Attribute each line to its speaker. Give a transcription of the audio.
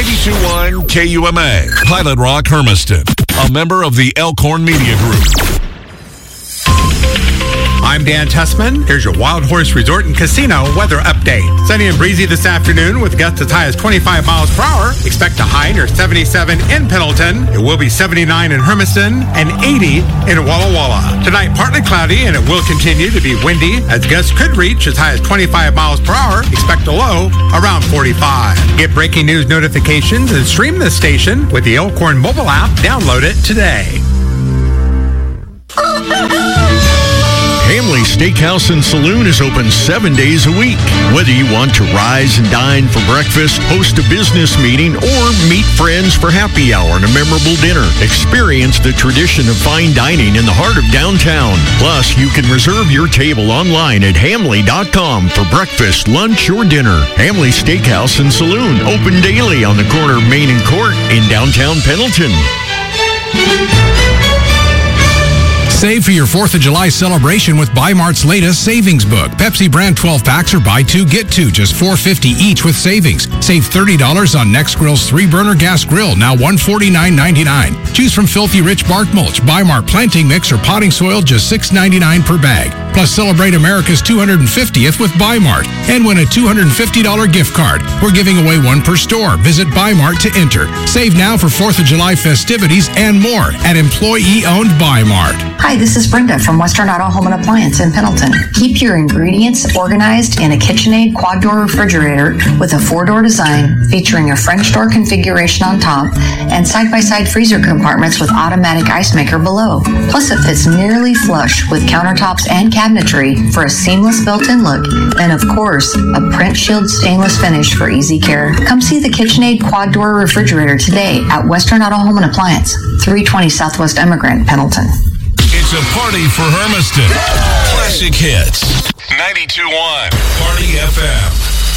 Speaker 1: 92.1 KUMA, Pilot Rock, Hermiston, a member of the Elkhorn Media Group.
Speaker 2: I'm Dan Tessman. Here's your Wild Horse Resort and Casino weather update. Sunny and breezy this afternoon with gusts as high as 25 miles per hour. Expect a high near 77 in Pendleton. It will be 79 in Hermiston and 80 in Walla Walla. Tonight, partly cloudy, and it will continue to be windy as gusts could reach as high as 25 miles per hour. Expect a low around 45. Get breaking news notifications and stream the station with the Elkhorn mobile app. Download it today.
Speaker 3: Hamley Steakhouse and Saloon is open 7 days a week. Whether you want to rise and dine for breakfast, host a business meeting, or meet friends for happy hour and a memorable dinner, experience the tradition of fine dining in the heart of downtown. Plus, you can reserve your table online at hamley.com for breakfast, lunch, or dinner. Hamley Steakhouse and Saloon, open daily on the corner of Main and Court in downtown Pendleton.
Speaker 4: Save for your 4th of July celebration with Bi-Mart's latest savings book. Pepsi brand 12 packs are buy 2, get 2, just $4.50 each with savings. Save $30 on Nexgrill's 3-burner gas grill, now $149.99. Choose from Filthy Rich bark mulch, Bi-Mart planting mix, or potting soil, just $6.99 per bag. Plus, celebrate America's 250th with Bi-Mart and win a $250 gift card. We're giving away one per store. Visit Bi-Mart to enter. Save now for 4th of July festivities and more at employee-owned Bi-Mart.
Speaker 5: Hi, this is Brenda from Western Auto Home and Appliance in Pendleton. Keep your ingredients organized in a KitchenAid quad door refrigerator with a 4-door design featuring a French door configuration on top and side-by-side freezer compartments with automatic ice maker below. Plus, it fits nearly flush with countertops and cabinetry for a seamless built-in look, and of course, a print shield stainless finish for easy care. Come see the KitchenAid quad door refrigerator today at Western Auto Home and Appliance, 320 Southwest Emigrant, Pendleton.
Speaker 1: It's a party for Hermiston. Classic hits. 92.1 Party FM.